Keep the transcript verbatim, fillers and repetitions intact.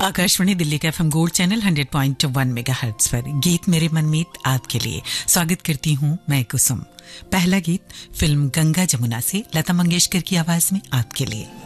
आकाशवाणी दिल्ली का FM gold channel hundred point one megahertz पर गीत मेरे मनमीत आपके लिए स्वागत करती हूं मैं कुसुम। पहला गीत फिल्म गंगा जमुना से लता मंगेशकर की आवाज में आपके लिए।